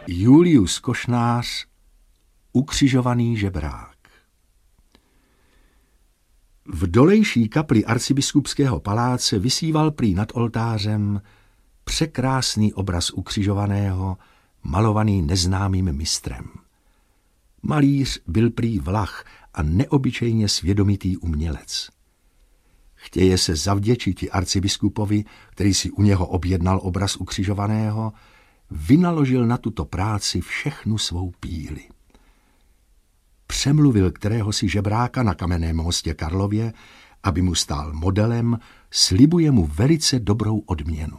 Julius Košnář, ukřižovaný žebrák. V dolejší kapli arcibiskupského paláce visíval prý nad oltářem překrásný obraz ukřižovaného, malovaný neznámým mistrem. Malíř byl prý Vlach a neobyčejně svědomitý umělec. Chtěje se zavděčiti arcibiskupovi, který si u něho objednal obraz ukřižovaného, vynaložil na tuto práci všechnu svou píli. Přemluvil kteréhosi žebráka na Kamenném mostě Karlově, aby mu stál modelem, slibuje mu velice dobrou odměnu.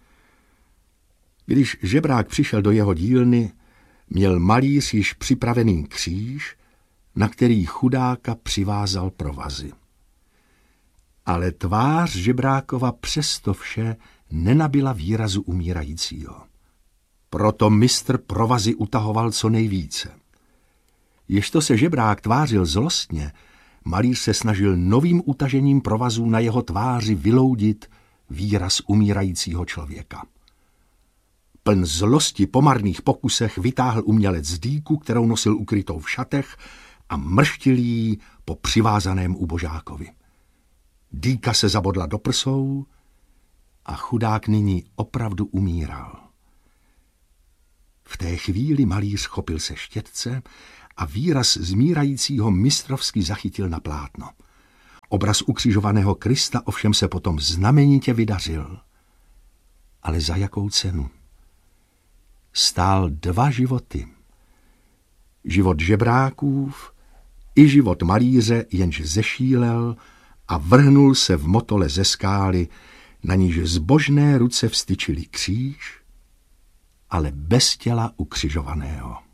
Když žebrák přišel do jeho dílny, měl malíř již připravený kříž, na který chudáka přivázal provazy. Ale tvář žebrákova přesto vše nenabyla výrazu umírajícího. Proto mistr provazy utahoval co nejvíce. Ježto se žebrák tvářil zlostně, malíř se snažil novým utažením provazů na jeho tváři vyloudit výraz umírajícího člověka. Pln zlosti po marných pokusech vytáhl umělec dýku, kterou nosil ukrytou v šatech, a mrštil jí po přivázaném ubožákovi. Dýka se zabodla do prsou a chudák nyní opravdu umíral. V té chvíli malíř chopil se štětce a výraz zmírajícího mistrovsky zachytil na plátno. Obraz ukřižovaného Krista ovšem se potom znamenitě vydařil. Ale za jakou cenu? Stál 2 životy. Život žebrákův i život malíře, jenž zešílel a vrhnul se v motole ze skály, na níž zbožné ruce vstyčily kříž, ale bez těla ukřižovaného.